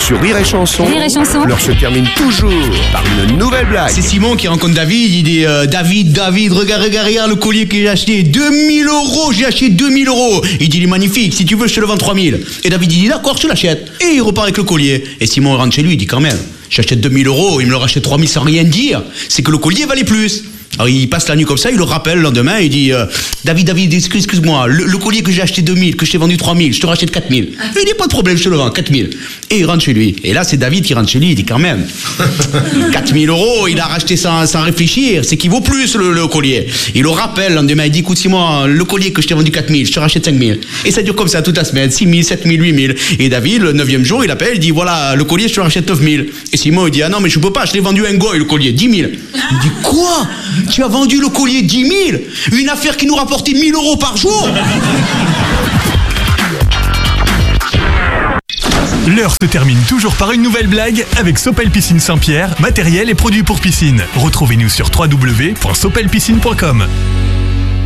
Sur Rire et Chanson, Rire et Chanson. l'heure se termine toujours par une nouvelle blague. C'est Simon qui rencontre David, il dit David, regarde le collier que j'ai acheté, 2000 €, j'ai acheté 2000 €. Il dit il est magnifique, si tu veux je te le vends 3000. Et David il dit d'accord, je te l'achète. Et il repart avec le collier. Et Simon rentre chez lui, il dit quand même, j'achète 2000 €, il me le rachète 3000 sans rien dire, c'est que le collier valait plus. Alors il passe la nuit comme ça, il le rappelle le lendemain, il dit David, excuse-moi, le collier que j'ai acheté 2000, que je t'ai vendu 3000, je te rachète 4000. Il dit pas de problème, je te le vends 4000. Et il rentre chez lui. Et là c'est David qui rentre chez lui, il dit quand même 4000 €, il a racheté sans réfléchir, c'est qu'il vaut plus le collier. Il le rappelle le lendemain, il dit écoute Simon, le collier que je t'ai vendu 4000, je te rachète 5000. Et ça dure comme ça toute la semaine, 6000, 7000, 8000. Et David, le 9e jour, il appelle, il dit voilà, le collier je te rachète 9000. Et Simon il dit ah non mais je peux pas, je l'ai vendu à un goy le collier, 10 000. Il dit quoi? Tu as vendu le collier 10 000? Une affaire qui nous rapportait 1 000 € par jour? L'heure se termine toujours par une nouvelle blague avec Sopel Piscine Saint-Pierre, matériel et produits pour piscine. Retrouvez-nous sur www.sopelpiscine.com.